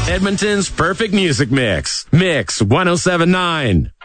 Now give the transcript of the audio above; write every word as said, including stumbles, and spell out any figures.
Edmonton's perfect music mix. Mix one oh seven point nine.